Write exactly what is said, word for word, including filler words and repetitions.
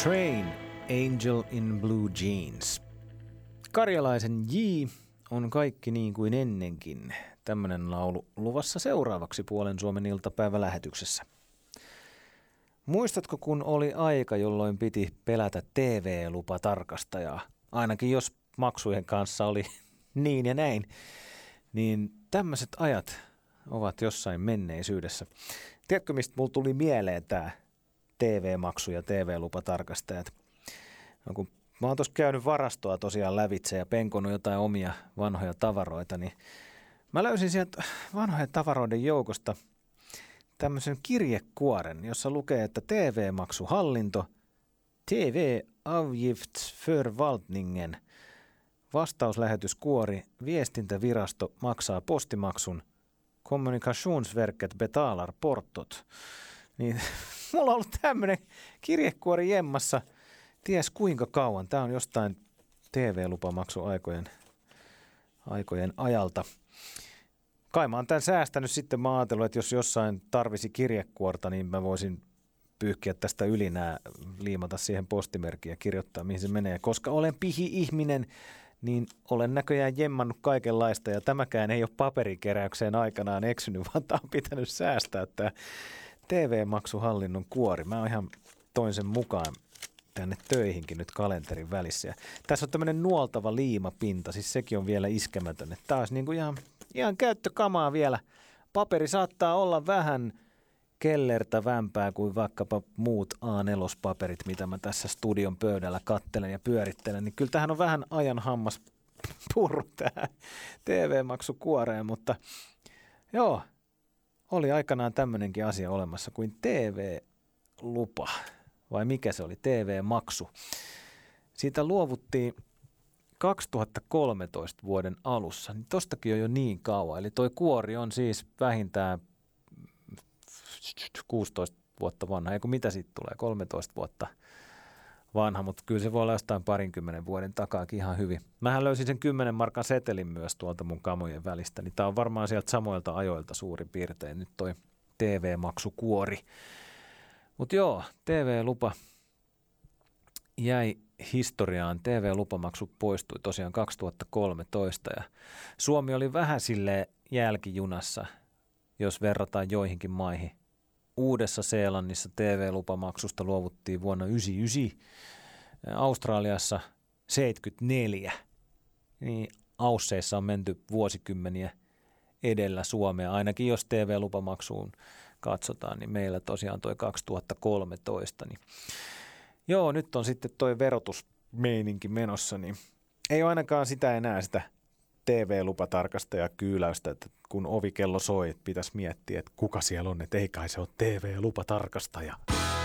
Train, Angel in Blue Jeans. Karjalaisen J on kaikki niin kuin ennenkin. Tämmönen laulu luvassa seuraavaksi Puolen Suomen iltapäivälähetyksessä. Muistatko, kun oli aika, jolloin piti pelätä T V-lupatarkastajaa? Ainakin jos maksujen kanssa oli niin ja näin. Niin tämmöiset ajat ovat jossain menneisyydessä. Tiedätkö, mistä mulla tuli mieleen tämä T V-maksu ja T V-lupatarkastajat? No, kun mä oon tuossa käynyt varastoa tosiaan lävitse ja penkonut jotain omia vanhoja tavaroita, niin mä löysin sieltä vanhojen tavaroiden joukosta tämmöisen kirjekuoren, jossa lukee, että T V-maksuhallinto, T V-avgiftsförvaltningen, vastauslähetyskuori, viestintävirasto maksaa postimaksun, kommunikationsverket betalar portot. Niin mulla on ollut tämmöinen kirjekuori jemmassa ties kuinka kauan. Tämä on jostain T V-lupamaksuaikojen aikojen ajalta. Kai mä oon tämän säästänyt sitten. Mä ajatellut, että jos jossain tarvisi kirjekuorta, niin mä voisin pyyhkiä tästä yli nää, liimata siihen postimerkkiin ja kirjoittaa, mihin se menee. Koska olen pihi-ihminen, niin olen näköjään jemmannut kaikenlaista, ja tämäkään ei ole paperikeräykseen aikanaan eksynyt, vaan tämä on pitänyt säästää tämä T V-maksuhallinnon kuori. Mä oon ihan toin sen mukaan tänne töihinkin nyt kalenterin välissä. Ja tässä on tämmöinen nuoltava liimapinta, siis sekin on vielä iskemätön. Tämä olisi niin kuin ihan, ihan käyttökamaa vielä. Paperi saattaa olla vähän kellertävämpää kuin vaikkapa muut A neljä-paperit, mitä mä tässä studion pöydällä kattelen ja pyörittelen. Niin kyllä tähän on vähän ajan hammas purru tähän T V-maksukuoreen, mutta joo, oli aikanaan tämmöinenkin asia olemassa kuin T V-lupa. Vai mikä se oli, T V-maksu. Siitä luovuttiin kaksituhattakolmetoista vuoden alussa, niin tostakin on jo niin kauan. Eli toi kuori on siis vähintään kuusitoista vuotta vanha, eikö mitä siitä tulee, kolmetoista vuotta vanha, mutta kyllä se voi olla jostain parinkymmenen vuoden takaakin ihan hyvin. Mähän löysin sen kymmenen markan setelin myös tuolta mun kamojen välistä, niin tää on varmaan sieltä samoilta ajoilta suurin piirtein nyt toi T V-maksukuori. Mutta joo, T V-lupa jäi historiaan. T V-lupamaksu poistui tosiaan kaksituhattakolmetoista ja Suomi oli vähän silleen jälkijunassa, jos verrataan joihinkin maihin. Uudessa-Seelannissa T V-lupamaksusta luovuttiin vuonna yhdeksänkymmentäyhdeksän, Australiassa seitsemänkymmentäneljä. Niin Ausseissa on menty vuosikymmeniä edellä Suomea, ainakin jos T V-lupamaksuun katsotaan, niin meillä tosiaan toi kaksituhattakolmetoista. Niin joo, nyt on sitten toi verotusmeininki menossa, niin ei ole ainakaan sitä enää sitä T V-lupatarkastaja kyyläystä, että kun ovikello soi, että pitäisi miettiä, että kuka siellä on, että ei kai se ole T V-lupatarkastaja.